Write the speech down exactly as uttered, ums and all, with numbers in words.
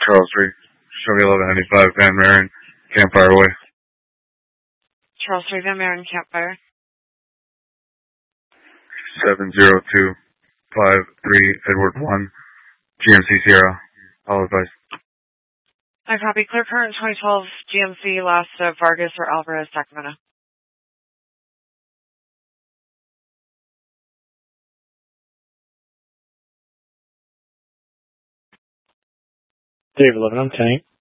Charles Street, Chevy eleven ninety-five, Van Maren, Campfire Way. Charles Street, Van Maren, Campfire. seven zero two five three Edward one, G M C Sierra. All advice. I copy. Clear current twenty twelve G M C last of Vargas or Alvarez, Sacramento. Dave eleven, I'm Tank.